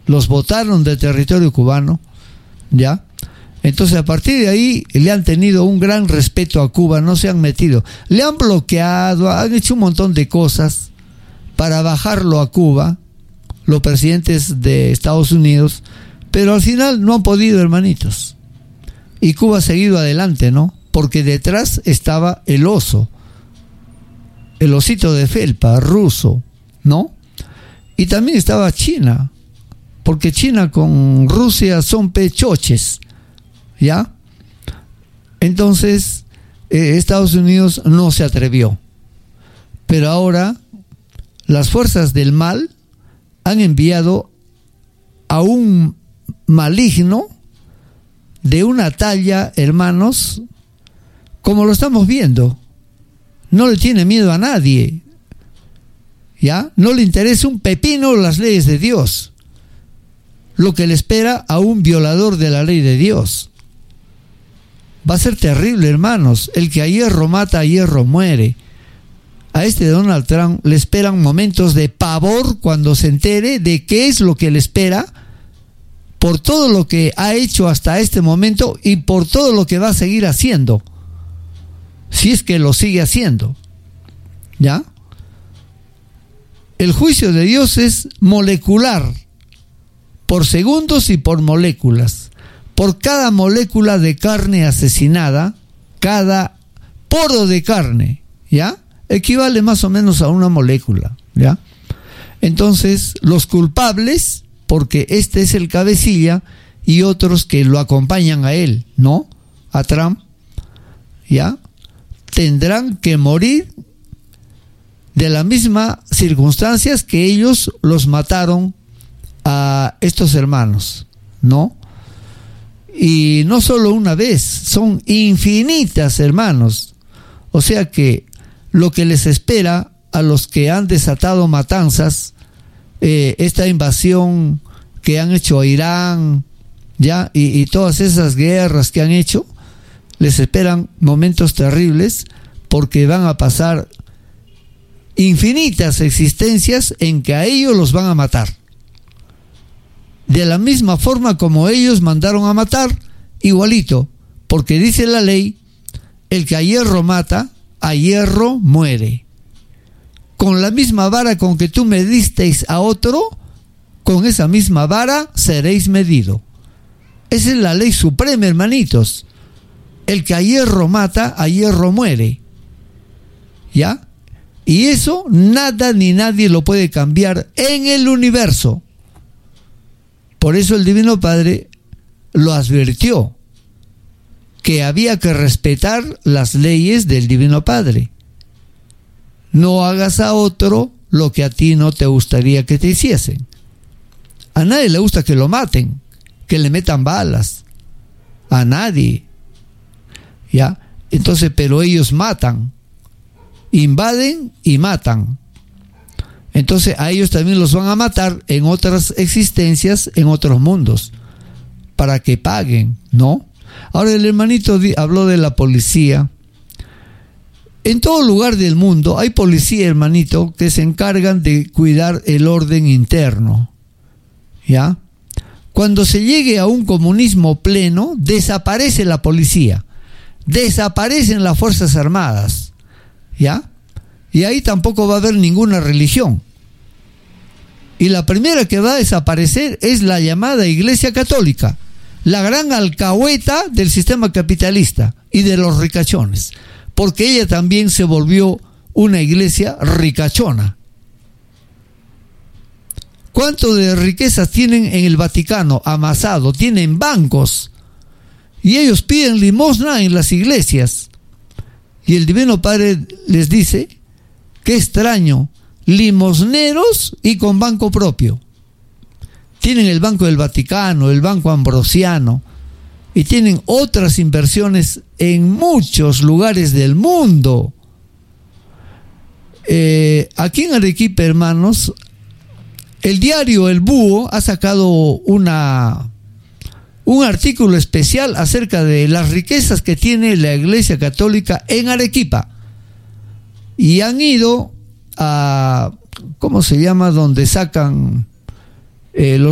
los botaron del territorio cubano, ¿ya? Entonces, a partir de ahí, le han tenido un gran respeto a Cuba, no se han metido. Le han bloqueado, han hecho un montón de cosas para bajarlo a Cuba, los presidentes de Estados Unidos, pero al final no han podido, hermanitos. Y Cuba ha seguido adelante, ¿no? Porque detrás estaba el oso, el osito de felpa ruso, ¿no? Y también estaba China, porque China con Rusia son pechoches, ¿ya? Entonces, Estados Unidos no se atrevió. Pero ahora, las fuerzas del mal han enviado a un maligno de una talla, hermanos, como lo estamos viendo. No le tiene miedo a nadie, ¿ya? No le interesa un pepino las leyes de Dios, lo que le espera a un violador de la ley de Dios. Va a ser terrible, hermanos. El que a hierro mata, a hierro muere. A este Donald Trump le esperan momentos de pavor cuando se entere de qué es lo que le espera por todo lo que ha hecho hasta este momento y por todo lo que va a seguir haciendo, si es que lo sigue haciendo, ¿ya? El juicio de Dios es molecular, por segundos y por moléculas. Por cada molécula de carne asesinada, cada poro de carne, ¿ya?, equivale más o menos a una molécula, ¿ya? Entonces, los culpables, porque este es el cabecilla, y otros que lo acompañan a él, ¿no?, a Trump, ¿ya?, tendrán que morir de las mismas circunstancias que ellos los mataron a estos hermanos, ¿no? Y no solo una vez, son infinitas, hermanos. O sea que lo que les espera a los que han desatado matanzas, esta invasión que han hecho a Irán, ¿ya?, y todas esas guerras que han hecho, les esperan momentos terribles, porque van a pasar infinitas existencias en que a ellos los van a matar. De la misma forma como ellos mandaron a matar, igualito, porque dice la ley, el que a hierro mata, a hierro muere. Con la misma vara con que tú medisteis a otro, con esa misma vara seréis medido. Esa es la ley suprema, hermanitos. El que a hierro mata, a hierro muere, ¿ya? Y eso nada ni nadie lo puede cambiar en el universo. Por eso el Divino Padre lo advirtió, que había que respetar las leyes del Divino Padre. No hagas a otro lo que a ti no te gustaría que te hiciesen. A nadie le gusta que lo maten, que le metan balas. A nadie. ¿Ya? Entonces, pero ellos matan, invaden y matan. Entonces a ellos también los van a matar en otras existencias, en otros mundos, para que paguen, ¿no? Ahora el hermanito habló de la policía. En todo lugar del mundo hay policía, hermanito, que se encargan de cuidar el orden interno, ¿ya? Cuando se llegue a un comunismo pleno, desaparece la policía, desaparecen las Fuerzas Armadas, ¿ya? Y ahí tampoco va a haber ninguna religión. Y la primera que va a desaparecer es la llamada Iglesia Católica, la gran alcahueta del sistema capitalista y de los ricachones, porque ella también se volvió una iglesia ricachona. ¿Cuánto de riquezas tienen en el Vaticano amasado? Tienen bancos y ellos piden limosna en las iglesias. Y el Divino Padre les dice: qué extraño, limosneros y con banco propio. Tienen el Banco del Vaticano, el Banco Ambrosiano, y tienen otras inversiones en muchos lugares del mundo. Aquí en Arequipa, hermanos, el diario El Búho ha sacado un artículo especial acerca de las riquezas que tiene la Iglesia Católica en Arequipa. Y han ido a, ¿cómo se llama?, donde sacan los